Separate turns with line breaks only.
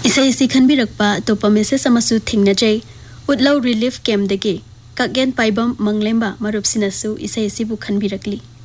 इसे इसी खनबिरकपा तोपा मेसेज समसु थिंगनजै उतलौ रिलीफ कैम्प दगे कागेन पाइबम मंगलेम्बा मरुपसिनसु इसे इसिबु खनबिरकली।